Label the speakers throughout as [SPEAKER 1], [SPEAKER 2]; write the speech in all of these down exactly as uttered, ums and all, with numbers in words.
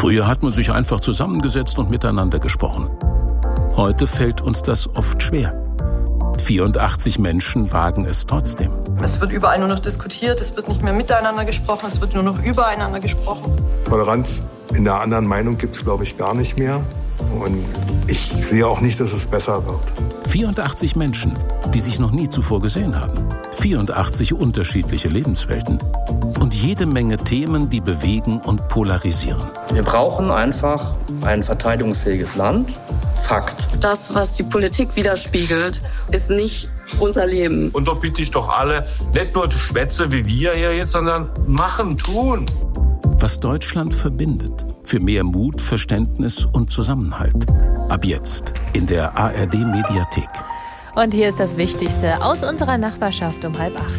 [SPEAKER 1] Früher hat man sich einfach zusammengesetzt und miteinander gesprochen. Heute fällt uns das oft schwer. vierundachtzig Menschen wagen es trotzdem.
[SPEAKER 2] Es wird überall nur noch diskutiert, es wird nicht mehr miteinander gesprochen, es wird nur noch übereinander gesprochen.
[SPEAKER 3] Toleranz in der anderen Meinung gibt es, glaube ich, gar nicht mehr. Und ich sehe auch nicht, dass es besser wird.
[SPEAKER 1] vierundachtzig Menschen, die sich noch nie zuvor gesehen haben. vierundachtzig unterschiedliche Lebenswelten. Und jede Menge Themen, die bewegen und polarisieren.
[SPEAKER 4] Wir brauchen einfach ein verteidigungsfähiges Land. Fakt.
[SPEAKER 5] Das, was die Politik widerspiegelt, ist nicht unser Leben.
[SPEAKER 6] Und da bitte ich doch alle, nicht nur Schwätze wie wir hier jetzt, sondern machen, tun.
[SPEAKER 1] Was Deutschland verbindet. Für mehr Mut, Verständnis und Zusammenhalt. Ab jetzt in der A R D-Mediathek.
[SPEAKER 7] Und hier ist das Wichtigste aus unserer Nachbarschaft um halb acht.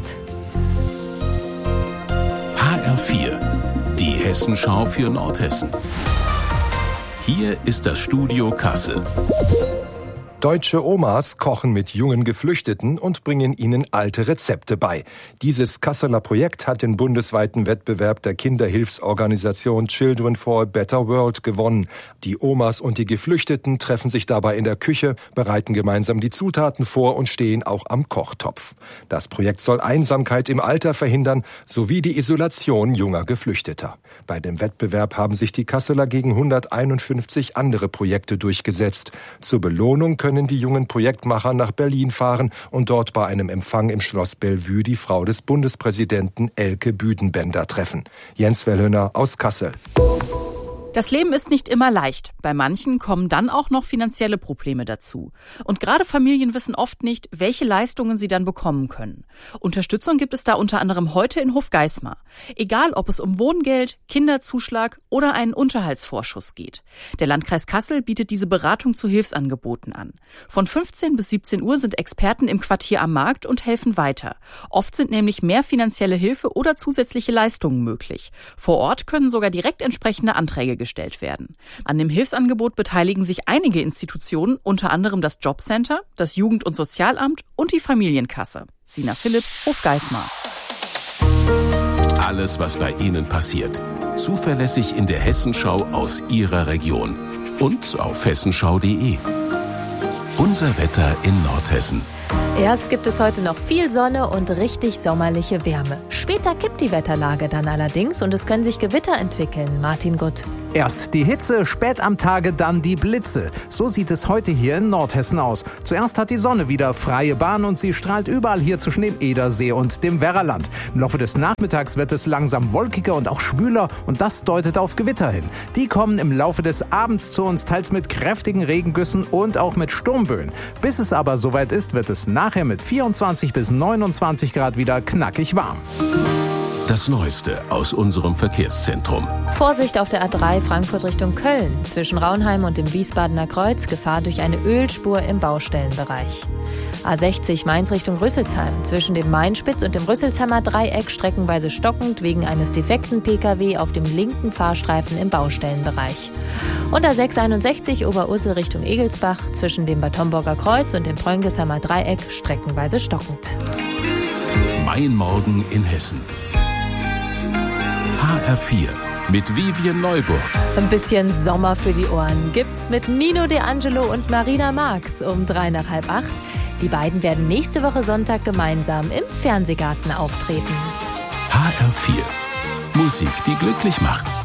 [SPEAKER 1] H R vier, die Hessenschau für Nordhessen. Hier ist das Studio Kassel.
[SPEAKER 8] Deutsche Omas kochen mit jungen Geflüchteten und bringen ihnen alte Rezepte bei. Dieses Kasseler Projekt hat den bundesweiten Wettbewerb der Kinderhilfsorganisation Children for a Better World gewonnen. Die Omas und die Geflüchteten treffen sich dabei in der Küche, bereiten gemeinsam die Zutaten vor und stehen auch am Kochtopf. Das Projekt soll Einsamkeit im Alter verhindern, sowie die Isolation junger Geflüchteter. Bei dem Wettbewerb haben sich die Kasseler gegen hunderteinundfünfzig andere Projekte durchgesetzt. Zur Belohnung können die jungen Projektmacher nach Berlin fahren und dort bei einem Empfang im Schloss Bellevue die Frau des Bundespräsidenten Elke Büdenbender treffen. Jens Wellhöner aus Kassel.
[SPEAKER 9] Das Leben ist nicht immer leicht. Bei manchen kommen dann auch noch finanzielle Probleme dazu. Und gerade Familien wissen oft nicht, welche Leistungen sie dann bekommen können. Unterstützung gibt es da unter anderem heute in Hofgeismar. Egal, ob es um Wohngeld, Kinderzuschlag oder einen Unterhaltsvorschuss geht. Der Landkreis Kassel bietet diese Beratung zu Hilfsangeboten an. Von fünfzehn bis siebzehn Uhr sind Experten im Quartier am Markt und helfen weiter. Oft sind nämlich mehr finanzielle Hilfe oder zusätzliche Leistungen möglich. Vor Ort können sogar direkt entsprechende Anträge gestellt werden. An dem Hilfsangebot beteiligen sich einige Institutionen, unter anderem das Jobcenter, das Jugend- und Sozialamt und die Familienkasse. Sina Philipps, Hofgeismar.
[SPEAKER 1] Alles, was bei Ihnen passiert. Zuverlässig in der Hessenschau aus Ihrer Region. Und auf hessenschau punkt de. Unser Wetter in Nordhessen.
[SPEAKER 7] Erst gibt es heute noch viel Sonne und richtig sommerliche Wärme. Später kippt die Wetterlage dann allerdings und es können sich Gewitter entwickeln. Martin Gutt.
[SPEAKER 10] Erst die Hitze, spät am Tage dann die Blitze. So sieht es heute hier in Nordhessen aus. Zuerst hat die Sonne wieder freie Bahn und sie strahlt überall hier zwischen dem Edersee und dem Werraland. Im Laufe des Nachmittags wird es langsam wolkiger und auch schwüler und das deutet auf Gewitter hin. Die kommen im Laufe des Abends zu uns, teils mit kräftigen Regengüssen und auch mit Sturmböen. Bis es aber soweit ist, wird es nachher mit vierundzwanzig bis neunundzwanzig Grad wieder knackig warm.
[SPEAKER 1] Das Neueste aus unserem Verkehrszentrum.
[SPEAKER 7] Vorsicht auf der A drei Frankfurt Richtung Köln. Zwischen Raunheim und dem Wiesbadener Kreuz Gefahr durch eine Ölspur im Baustellenbereich. A sechzig Mainz Richtung Rüsselsheim. Zwischen dem Mainspitz und dem Rüsselsheimer Dreieck streckenweise stockend wegen eines defekten P K W auf dem linken Fahrstreifen im Baustellenbereich. Und A sechs einundsechzig Oberursel Richtung Egelsbach. Zwischen dem Bad Homburger Kreuz und dem Pröngesheimer Dreieck streckenweise stockend.
[SPEAKER 1] Mein Morgen in Hessen. H R vier mit Vivien Neuburg.
[SPEAKER 7] Ein bisschen Sommer für die Ohren gibt's mit Nino De Angelo und Marina Marx um drei nach halb acht. Die beiden werden nächste Woche Sonntag gemeinsam im Fernsehgarten auftreten.
[SPEAKER 1] H R vier. Musik, die glücklich macht.